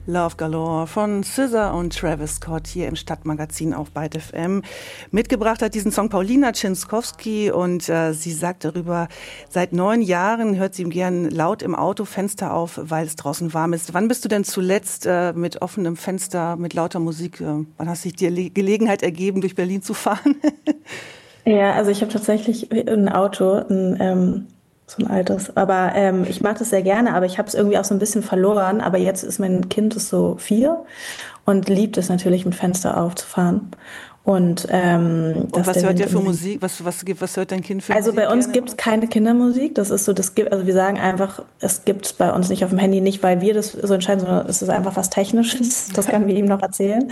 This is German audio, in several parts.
Love Galore von SZA und Travis Scott hier im Stadtmagazin auf Byte FM. Mitgebracht hat diesen Song Paulina Czynskowski und sie sagt darüber, seit 9 Jahren hört sie gern laut im Auto, Fenster auf, weil es draußen warm ist. Wann bist du denn zuletzt mit offenem Fenster, mit lauter Musik, wann hast sich dir Gelegenheit ergeben, durch Berlin zu fahren? Ja, also ich habe tatsächlich ein Auto, so ein altes. Aber ich mag das sehr gerne, aber ich habe es irgendwie auch so ein bisschen verloren. Aber jetzt ist mein Kind ist so 4 und liebt es natürlich, mit Fenster aufzufahren. Und was hört ihr für Musik? Was hört dein Kind für Also Musik? bei uns gibt es keine Kindermusik. Das ist so, also wir sagen einfach, es gibt es bei uns nicht auf dem Handy, nicht weil wir das so entscheiden, sondern es ist einfach was Technisches. Das können wir ihm noch erzählen.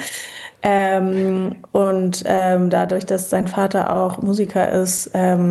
Dadurch, dass sein Vater auch Musiker ist,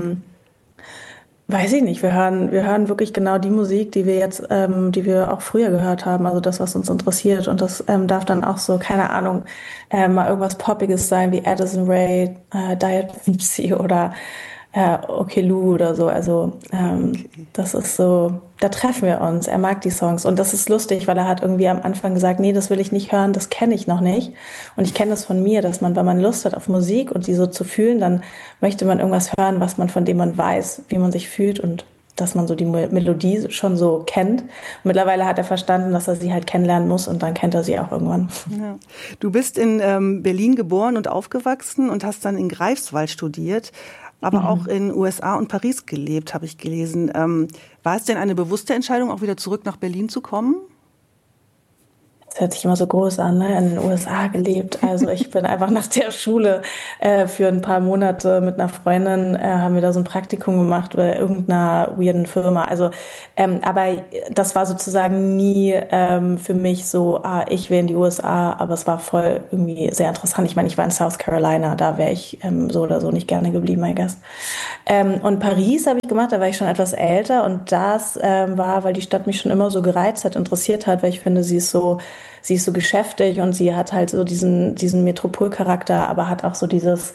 weiß ich nicht. Wir hören wirklich genau die Musik, die wir jetzt, die wir auch früher gehört haben. Also das, was uns interessiert. Und das darf dann auch so, keine Ahnung, mal irgendwas Poppiges sein wie Addison Rae, Diet Gypsy oder Okelou oder so. Also das ist so, da treffen wir uns. Er mag die Songs. Und das ist lustig, weil er hat irgendwie am Anfang gesagt, nee, das will ich nicht hören, das kenne ich noch nicht. Und ich kenne das von mir, dass man, wenn man Lust hat auf Musik und die so zu fühlen, dann möchte man irgendwas hören, von dem man weiß, wie man sich fühlt und dass man so die Melodie schon so kennt. Und mittlerweile hat er verstanden, dass er sie halt kennenlernen muss und dann kennt er sie auch irgendwann. Ja. Du bist in Berlin geboren und aufgewachsen und hast dann in Greifswald studiert, aber auch in USA und Paris gelebt, habe ich gelesen. War es denn eine bewusste Entscheidung, auch wieder zurück nach Berlin zu kommen? Das hört sich immer so groß an, ne? In den USA gelebt. Also ich bin einfach nach der Schule für ein paar Monate mit einer Freundin, haben wir da so ein Praktikum gemacht bei irgendeiner weirden Firma. Also, aber das war sozusagen nie für mich so, ich will in die USA, aber es war voll irgendwie sehr interessant. Ich meine, ich war in South Carolina, da wäre ich so oder so nicht gerne geblieben, I guess. Und Paris habe ich gemacht, da war ich schon etwas älter und das war, weil die Stadt mich schon immer so gereizt hat, interessiert hat, weil ich finde, sie ist so geschäftig und sie hat halt so diesen Metropolcharakter, aber hat auch so dieses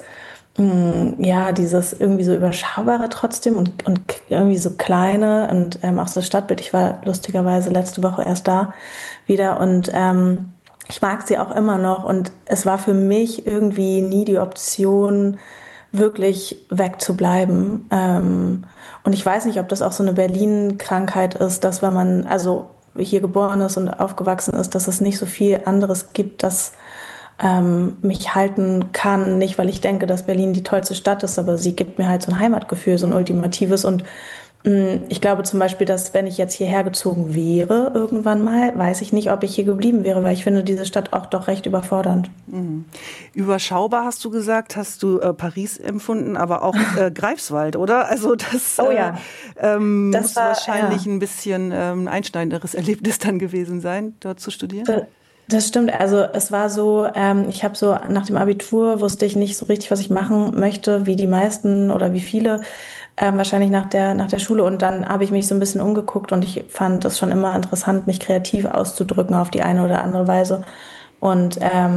irgendwie so Überschaubare trotzdem und irgendwie so kleine und auch so das Stadtbild. Ich war lustigerweise letzte Woche erst da wieder und ich mag sie auch immer noch und es war für mich irgendwie nie die Option, wirklich wegzubleiben. Und ich weiß nicht, ob das auch so eine Berlin-Krankheit ist, dass wenn man also hier geboren ist und aufgewachsen ist, dass es nicht so viel anderes gibt, das mich halten kann. Nicht, weil ich denke, dass Berlin die tollste Stadt ist, aber sie gibt mir halt so ein Heimatgefühl, so ein ultimatives. Und ich glaube zum Beispiel, dass wenn ich jetzt hierher gezogen wäre, irgendwann mal, weiß ich nicht, ob ich hier geblieben wäre, weil ich finde diese Stadt auch doch recht überfordernd. Mhm. Überschaubar hast du gesagt, hast du Paris empfunden, aber auch Greifswald, oder? Also das, ja. Muss wahrscheinlich ein bisschen ein einschneidenderes Erlebnis dann gewesen sein, dort zu studieren. Das stimmt, also es war so, ich habe so nach dem Abitur wusste ich nicht so richtig, was ich machen möchte, wie die meisten oder wie viele, wahrscheinlich nach der Schule und dann habe ich mich so ein bisschen umgeguckt und ich fand das schon immer interessant, mich kreativ auszudrücken auf die eine oder andere Weise und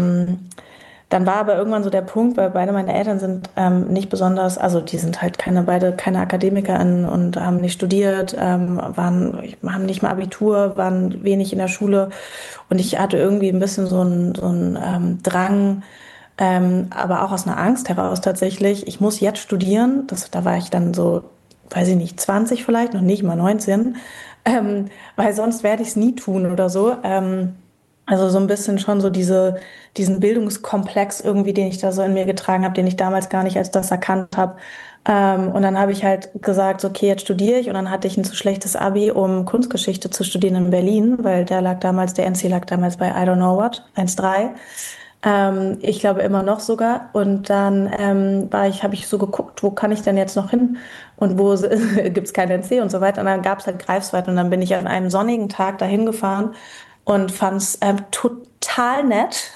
dann war aber irgendwann so der Punkt, weil beide meine Eltern sind nicht besonders, also die sind halt beide keine AkademikerInnen und haben nicht studiert, haben nicht mal Abitur, waren wenig in der Schule und ich hatte irgendwie ein bisschen so einen Drang, aber auch aus einer Angst heraus tatsächlich, ich muss jetzt studieren, da war ich dann so, weiß ich nicht, 20 vielleicht, noch nicht mal 19, weil sonst werde ich es nie tun oder so. Also so ein bisschen schon so diesen Bildungskomplex irgendwie, den ich da so in mir getragen habe, den ich damals gar nicht als das erkannt habe. Und dann habe ich halt gesagt, so, okay, jetzt studiere ich. Und dann hatte ich ein zu schlechtes Abi, um Kunstgeschichte zu studieren in Berlin, weil der NC lag damals bei I don't know what, 1,3. Ich glaube immer noch sogar. Und dann habe ich so geguckt, wo kann ich denn jetzt noch hin? Und wo gibt's kein NC und so weiter. Und dann gab's halt Greifswald. Und dann bin ich an einem sonnigen Tag dahin gefahren und fand's total nett.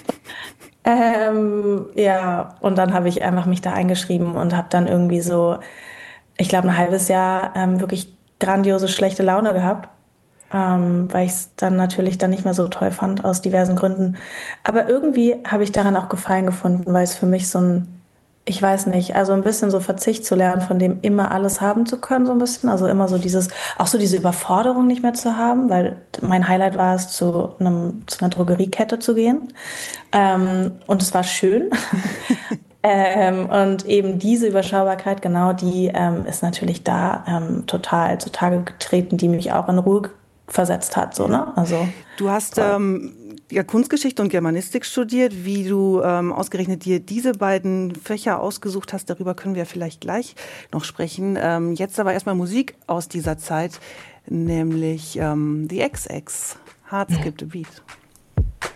Ja, und dann habe ich einfach mich da eingeschrieben und habe dann irgendwie so, ich glaube, ein halbes Jahr wirklich grandiose schlechte Laune gehabt, weil ich es dann natürlich dann nicht mehr so toll fand aus diversen Gründen. Aber irgendwie habe ich daran auch Gefallen gefunden, weil es für mich so ein Ich weiß nicht, also ein bisschen so Verzicht zu lernen, von dem immer alles haben zu können, so ein bisschen. Also immer so auch so diese Überforderung nicht mehr zu haben, weil mein Highlight war es, zu einer Drogeriekette zu gehen. Und es war schön. Und eben diese Überschaubarkeit, genau die ist natürlich da total zutage getreten, die mich auch in Ruhe versetzt hat, so, ne? Also. Du hast ja Kunstgeschichte und Germanistik studiert. Wie du ausgerechnet dir diese beiden Fächer ausgesucht hast, darüber können wir vielleicht gleich noch sprechen. Jetzt aber erstmal Musik aus dieser Zeit, nämlich The XX, Heart Skipped a Beat.